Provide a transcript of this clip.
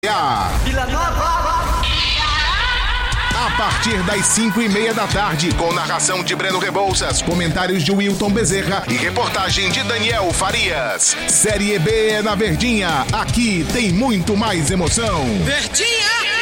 Vila Nova. A partir das 5:30 da tarde, com narração de Breno Rebouças, comentários de Wilton Bezerra e reportagem de Daniel Farias. Série B na Verdinha, aqui tem muito mais emoção. Verdinha!